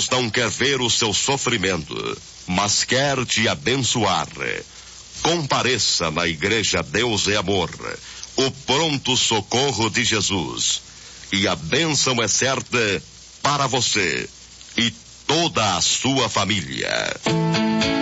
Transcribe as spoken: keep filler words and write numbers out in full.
Deus não quer ver o seu sofrimento, mas quer te abençoar. Compareça na Igreja Deus é Amor, o pronto socorro de Jesus. E a bênção é certa para você e toda a sua família.